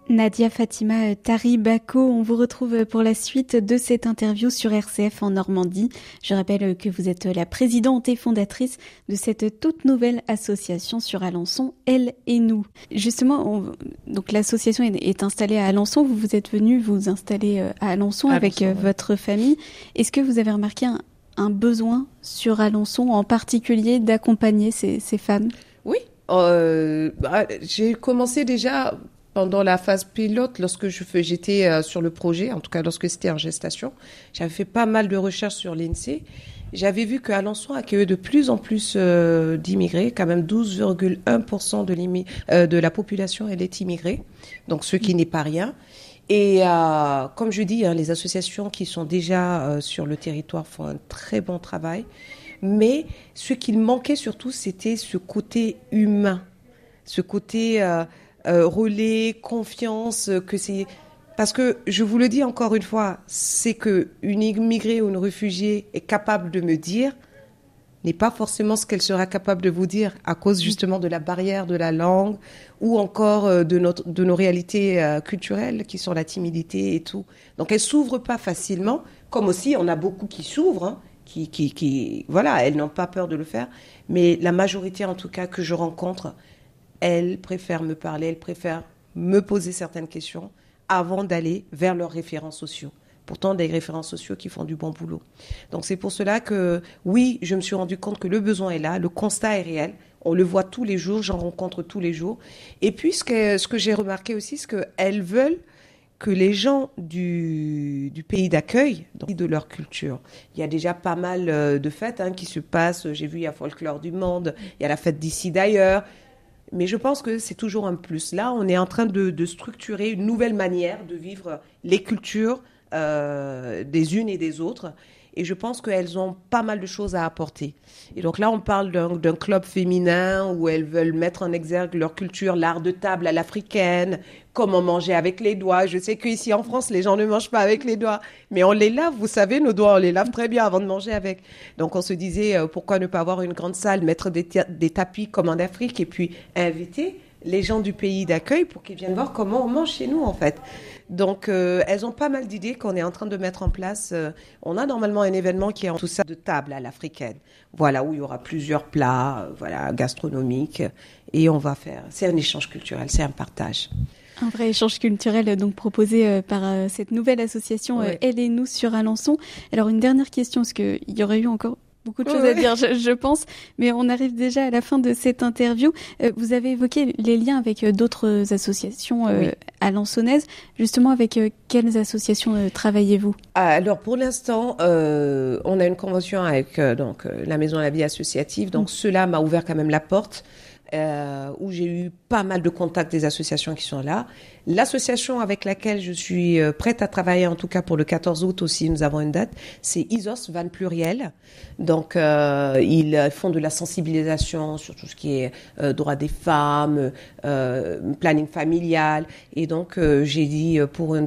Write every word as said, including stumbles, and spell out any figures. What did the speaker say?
Nadia Fatima Tari-Bako, on vous retrouve pour la suite de cette interview sur R C F en Normandie. Je rappelle que vous êtes la présidente et fondatrice de cette toute nouvelle association sur Alençon, Elle et Nous. Justement, on, donc l'association est, est installée à Alençon. Vous vous êtes venu vous installer à Alençon à avec Alençon, votre ouais. famille. Est-ce que vous avez remarqué un, un besoin sur Alençon en particulier d'accompagner ces, ces femmes ? Oui, euh, bah, j'ai commencé déjà pendant la phase pilote, lorsque je fais, j'étais euh, sur le projet, en tout cas lorsque c'était en gestation. J'avais fait pas mal de recherches sur l'INSEE. J'avais vu qu'Alençon accueillait de plus en plus euh, d'immigrés, quand même douze virgule un pour cent de, euh, de la population elle est immigrée, donc ce qui n'est pas rien. Et euh, comme je dis, hein, les associations qui sont déjà euh, sur le territoire font un très bon travail. Mais ce qu'il manquait surtout, c'était ce côté humain, ce côté euh, euh, relais, confiance, que c'est... Parce que, je vous le dis encore une fois, c'est qu'une immigrée ou une réfugiée est capable de me dire n'est pas forcément ce qu'elle sera capable de vous dire à cause justement de la barrière de la langue ou encore de, notre, de nos réalités euh, culturelles qui sont la timidité et tout. Donc, elle ne s'ouvre pas facilement, comme aussi on a beaucoup qui s'ouvrent, hein. Qui, qui, qui, voilà, elles n'ont pas peur de le faire, mais la majorité, en tout cas, que je rencontre, elles préfèrent me parler, elles préfèrent me poser certaines questions avant d'aller vers leurs référents sociaux. Pourtant, des référents sociaux qui font du bon boulot. Donc, c'est pour cela que, oui, je me suis rendu compte que le besoin est là, le constat est réel, on le voit tous les jours, j'en rencontre tous les jours. Et puis, ce que, ce que j'ai remarqué aussi, c'est qu'elles veulent que les gens du, du pays d'accueil, de leur culture. Il y a déjà pas mal de fêtes hein, qui se passent. J'ai vu, il y a Folklore du Monde, il y a la fête d'ici d'ailleurs. Mais je pense que c'est toujours un plus. Là, on est en train de, de structurer une nouvelle manière de vivre les cultures euh, des unes et des autres. Et je pense qu'elles ont pas mal de choses à apporter. Et donc là, on parle d'un, d'un club féminin où elles veulent mettre en exergue leur culture, l'art de table à l'africaine, comment manger avec les doigts. Je sais qu'ici en France, les gens ne mangent pas avec les doigts, mais on les lave, vous savez, nos doigts, on les lave très bien avant de manger avec. Donc on se disait, euh, pourquoi ne pas avoir une grande salle, mettre des, ta- des tapis comme en Afrique et puis inviter les gens du pays d'accueil pour qu'ils viennent voir comment on mange chez nous, en fait. Donc, euh, elles ont pas mal d'idées qu'on est en train de mettre en place. Euh, on a normalement un événement qui est en tout ça de table à l'africaine. Voilà, où il y aura plusieurs plats, euh, voilà, gastronomiques. Et on va faire... C'est un échange culturel, c'est un partage. Un vrai échange culturel donc proposé euh, par euh, cette nouvelle association euh, oui. Elle et Nous sur Alençon. Alors, une dernière question, parce qu'il y aurait eu encore... beaucoup de choses oui. à dire, je, je pense, mais on arrive déjà à la fin de cette interview. Euh, vous avez évoqué les liens avec euh, d'autres associations euh, oui. alençonnaises. Justement, avec euh, quelles associations euh, travaillez-vous ? Alors, pour l'instant, euh, on a une convention avec euh, donc, euh, la Maison de la Vie associative. Donc, mmh. cela m'a ouvert quand même la porte. Euh, où j'ai eu pas mal de contacts des associations qui sont là. L'association avec laquelle je suis euh, prête à travailler, en tout cas pour le quatorze août aussi, nous avons une date, c'est I S O S Vannes Pluriel. Donc, euh, ils font de la sensibilisation sur tout ce qui est euh, droit des femmes, euh, planning familial. Et donc, euh, j'ai dit, pour une